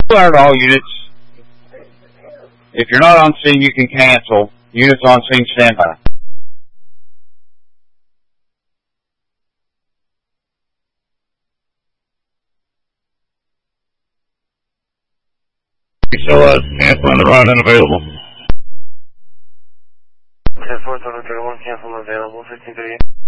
Alert all units. If you're not on scene, you can cancel. Units on scene, stand by. So, cancel on the rod unavailable. 10-4, total 31, cancel unavailable, 1538.